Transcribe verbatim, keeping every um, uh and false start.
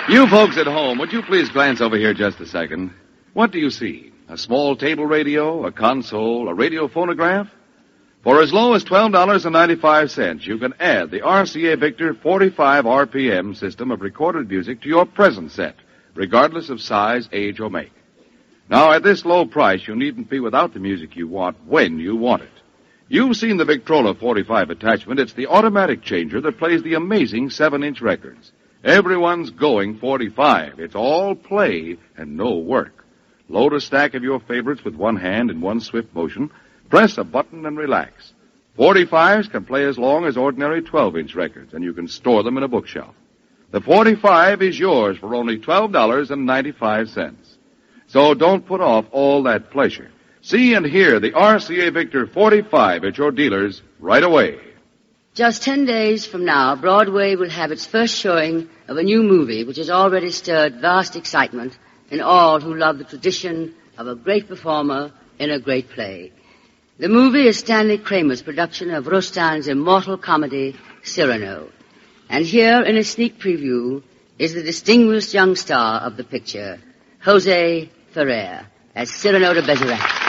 You folks at home, would you please glance over here just a second? What do you see? A small table radio, a console, a radio phonograph? For as low as twelve dollars and ninety-five cents, you can add the R C A Victor forty-five R P M system of recorded music to your present set, regardless of size, age, or make. Now, at this low price, you needn't be without the music you want when you want it. You've seen the Victrola forty-five attachment. It's the automatic changer that plays the amazing seven-inch records. Everyone's going forty-five. It's all play and no work. Load a stack of your favorites with one hand in one swift motion. Press a button and relax. forty-fives can play as long as ordinary twelve-inch records, and you can store them in a bookshelf. The forty-five is yours for only twelve dollars and ninety-five cents. So don't put off all that pleasure. See and hear the R C A Victor forty-five at your dealers right away. Just ten days from now, Broadway will have its first showing of a new movie which has already stirred vast excitement in all who love the tradition of a great performer in a great play. The movie is Stanley Kramer's production of Rostand's immortal comedy, Cyrano. And here in a sneak preview is the distinguished young star of the picture, Jose Ferrer, as Cyrano de Bergerac.